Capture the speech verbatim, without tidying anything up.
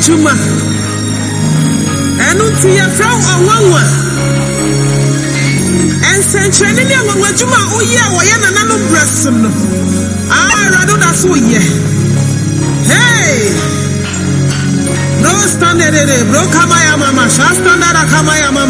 Juma. And until your frau or one. And send any of my Juma, oh yeah, or yana no breast. Ah, rather that's so yeah. Hey, bro, stand there, bro, Kamaya Mama, Shastanda Kamaya Mama.